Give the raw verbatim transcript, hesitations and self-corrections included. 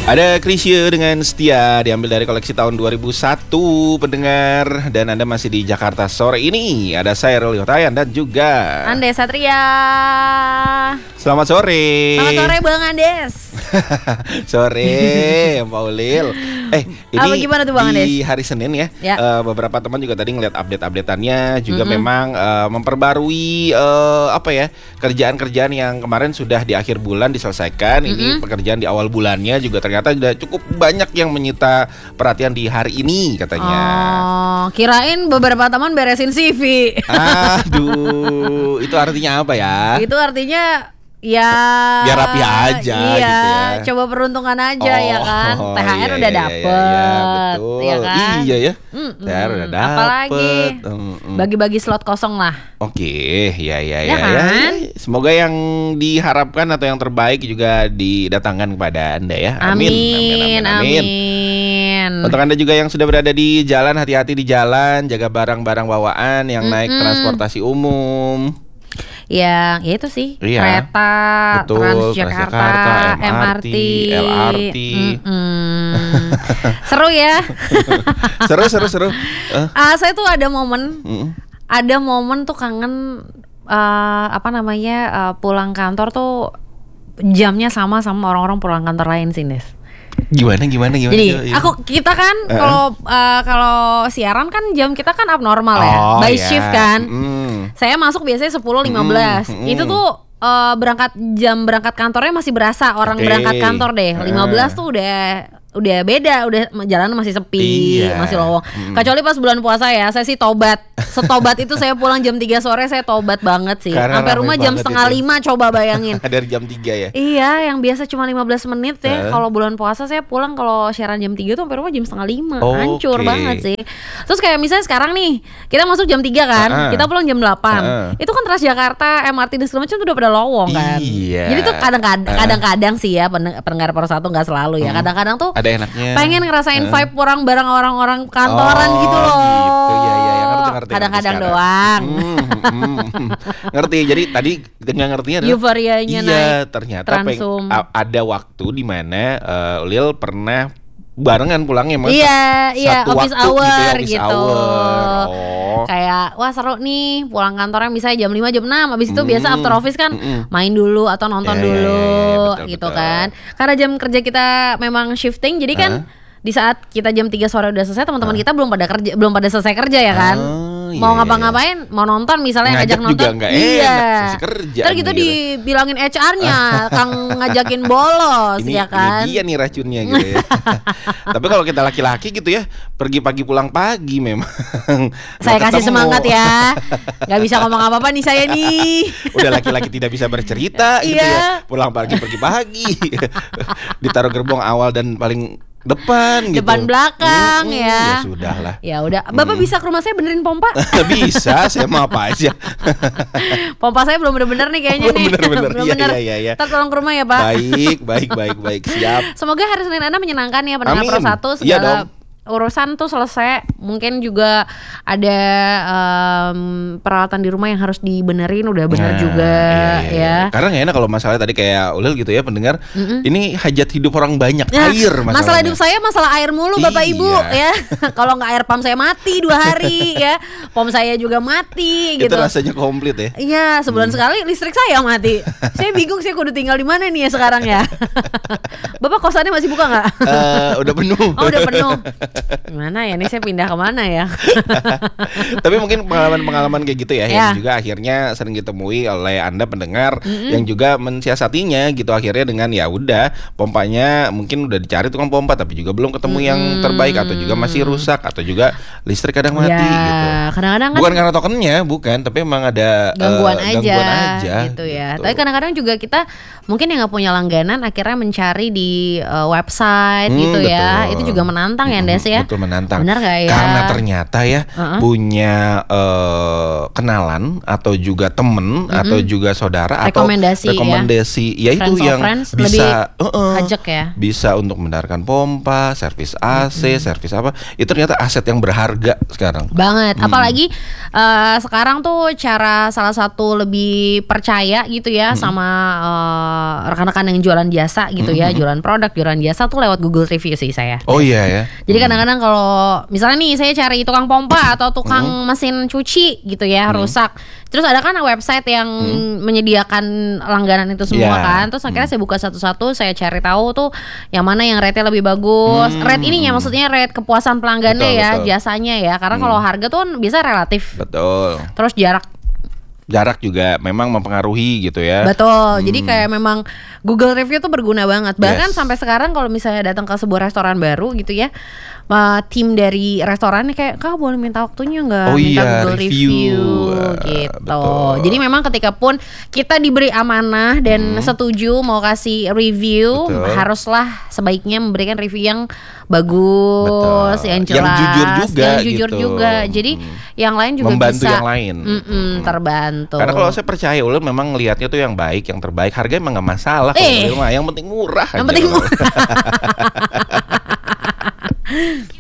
Ada Krisya dengan Setia, diambil dari koleksi tahun dua ribu satu pendengar. Dan Anda masih di Jakarta sore ini. Ada saya Ruli Hotayan dan juga Andes Satria. Selamat sore. Selamat sore Bang Andes. Sore Mbak Ulil. Eh ini Apa, gimana tuh, Bang di Andes? hari Senin ya, Ya. uh, beberapa teman juga tadi ngeliat update-updateannya. Juga Mm-mm. memang uh, memperbarui uh, apa ya, kerjaan-kerjaan yang kemarin sudah di akhir bulan diselesaikan. Ini Mm-mm. pekerjaan di awal bulannya juga ternyata sudah cukup banyak yang menyita perhatian di hari ini katanya. Oh, kirain beberapa teman beresin C V. Aduh, itu artinya apa ya? Itu artinya ya Biar rapi aja iya, gitu ya. coba peruntungan aja Oh, ya kan. T H R iya, udah iya, dapet, iya, iya, betul. ya kan. Iya ya. Mm-mm. T H R udah dapet. Apalagi Mm-mm. bagi-bagi slot kosong lah. Oke, ya ya ya, Ya kan? ya. Semoga yang diharapkan atau yang terbaik juga didatangkan kepada Anda ya. Amin. Amin, amin. Untuk Anda juga yang sudah berada di jalan, hati-hati di jalan, jaga barang-barang bawaan yang naik Mm-mm. transportasi umum. Ya, ya itu sih. Iya. Kereta, Betul, Transjakarta, Transjakarta, M R T, L R T. Mm-mm. Seru ya. Seru seru seru. Eh, Ah, saya tuh ada momen, mm. ada momen tuh kangen eh, apa namanya eh, pulang kantor tuh jamnya sama sama orang-orang pulang kantor lain sih, Nes. Gimana gimana gimana? Jadi Gimana? aku kita kan Eh, kalau eh, kalau siaran kan jam kita kan abnormal ya, Oh, by iya. shift kan. Mm. Saya masuk biasanya sepuluh lima belas. Mm, mm. Itu tuh eh, berangkat jam berangkat kantornya masih berasa orang Oke. berangkat kantor deh. lima belas tuh udah udah beda, udah jalanan masih sepi, Iya. masih lowong. Mm. Kecuali pas bulan puasa ya, saya sih tobat. Setobat itu saya pulang jam tiga sore, saya tobat banget sih. Karena Sampai rame rumah jam banget setengah itu. lima, coba bayangin. Dari jam tiga ya. Iya, yang biasa cuma lima belas menit Eh. ya. Kalau bulan puasa saya pulang kalau siaran jam tiga tuh sampai rumah jam setengah lima. Oke. Hancur banget sih. Terus kayak misalnya sekarang nih, kita masuk jam tiga kan, Uh-uh. kita pulang jam delapan. Uh-uh. Itu kan Transjakarta, M R T dan segala macam tuh udah pada lowong kan. Iya. Jadi tuh kadang-kadang Uh. kadang-kadang sih ya pendeng- pendengar Pro satu nggak selalu ya. Hmm. Kadang-kadang tuh Ada enaknya. pengen ngerasain Uh. vibe orang bareng orang-orang kantoran Oh, gitu loh. gitu. Iya, iya, iya. Ngerti, ngerti, Kadang-kadang ngerti doang. Hmm, hmm, hmm. Ngerti. Jadi tadi nggak ngertinya adalah Euforianya iya, naik ternyata Transum. peng- a- ada waktu di mana eh, Ulil pernah barengan pulangnya mas. Iya, iya, Satu office waktu hour gitu, ya, office gitu. hour. Oh. Kayak wah seru nih pulang kantornya bisa jam lima jam enam. Habis itu Hmm, biasa after office kan mm-mm. main dulu atau nonton Ya, ya, ya, dulu ya, betul, gitu betul. kan. Karena jam kerja kita memang shifting jadi kan Hah? di saat kita jam tiga sore udah selesai teman-teman kita belum pada kerja belum pada selesai kerja ya kan. Oh, iya, Mau iya, ngapa-ngapain, mau nonton misalnya Ngajak ngajak nonton. juga nggak enak, masih kerja Ntar nih, gitu gitu. dibilangin H R-nya, Kang ngajakin bolos Ini, ya kan. ini dia nih racunnya gitu ya. Tapi kalau kita laki-laki gitu ya, pergi pagi pulang pagi memang. Saya Nggak kasih ketemu. semangat ya. Gak bisa ngomong apa-apa nih saya nih. Udah laki-laki tidak bisa bercerita gitu Iya. ya. Pulang pagi pergi pagi. Ditaruh gerbong awal dan paling depan gitu. Depan belakang, Mm-mm, ya. Ya sudah lah. Ya udah, Bapak Hmm. bisa ke rumah saya benerin pompa? Bisa, saya mau apa aja. Pompa saya belum bener-bener nih kayaknya Belum nih. bener-bener, Belum iya, bener. iya, iya. Ntar tolong ke rumah ya Pak. Baik, baik, baik, baik. Siap. Semoga hari Senin Anda menyenangkan ya pendengar Amin. Pro satu. Iya Segala dong. urusan tuh selesai. Mungkin juga ada em, peralatan di rumah yang harus dibenerin udah bener Nah, juga iya, iya, iya. ya. Karena nggak enak kalau masalah tadi kayak Ulil gitu ya pendengar. Mm-mm. Ini hajat hidup orang banyak, Nah, air masalah masalahnya. hidup saya masalah air mulu Bapak Iya. Ibu ya. Kalau nggak air pam saya mati dua hari ya. Pom saya juga mati Itu gitu. rasanya komplit ya. Iya, sebulan sekali listrik saya mati. Saya bingung saya kudu tinggal di mana nih ya sekarang ya. Bapak kosannya masih buka nggak? Eh, udah penuh. Oh udah penuh. Gimana ya? Ini saya pindah kemana ya? Tapi mungkin pengalaman-pengalaman kayak gitu ya, Ya. yang juga akhirnya sering ditemui oleh Anda pendengar yang juga mensiasatinya gitu akhirnya dengan ya udah pompanya mungkin udah dicari tukang pompa tapi juga belum ketemu yang terbaik atau juga masih rusak atau juga listrik kadang mati Ya, gitu. kadang-kadang kan Bukan karena tokennya, bukan, tapi emang ada eh, gangguan aja, gangguan aja gitu ya. gitu. Tapi kadang-kadang juga kita mungkin yang nggak punya langganan akhirnya mencari di eh, website Hmm, gitu ya. betul. Itu juga menantang ya, Mm-mm, Des ya. Betul menantang. Benar nggak ya? Karena ternyata ya Uh-uh. punya eh, kenalan atau juga temen atau juga saudara atau Rekomendasi ya. rekomendasi ya, itu Friends of yang friends bisa lebih uh-uh, hajek ya. bisa untuk mendarkan pompa, servis A C, servis apa. Itu ternyata aset yang berharga sekarang. Banget, apalagi eh, sekarang tuh cara salah satu lebih percaya gitu ya sama eh, uh, rekan-rekan yang jualan jasa gitu ya, jualan produk, jualan jasa tuh lewat Google Review sih saya. Oh iya ya. Jadi kadang-kadang kalau misalnya nih saya cari tukang pompa atau tukang Hmm. mesin cuci gitu ya rusak. Terus ada kan website yang menyediakan langganan itu semua Iya. kan. Terus akhirnya saya buka satu-satu, saya cari tahu tuh yang mana yang rate-nya lebih bagus. Hmm. Rate ininya maksudnya rate kepuasan pelanggannya Betul, ya, betul. jasanya ya. Karena kalau harga tuh kan bisa relatif. Betul. Terus jarak. Jarak juga memang mempengaruhi gitu ya. Betul. Jadi kayak memang Google Review tuh berguna banget. Bahkan Yes. sampai sekarang kalau misalnya datang ke sebuah restoran baru gitu ya, uh, tim dari restorannya kayak, "Kak boleh minta waktunya nggak? Oh minta iya, Google review. Review." Uh, gitu. betul. Jadi memang ketika pun kita diberi amanah dan setuju mau kasih review, Betul. haruslah sebaiknya memberikan review yang bagus, Betul. yang Yang jelas, jujur juga yang jujur gitu. juga. Jadi Hmm. yang lain juga Membantu bisa yang lain. mm-mm, terbantu. Karena kalau saya percaya Ulun memang ngelihatnya tuh yang baik, yang terbaik, harganya emang nggak masalah kalau Eh. Ulun mah. Yang penting murah Yang aja. penting murah.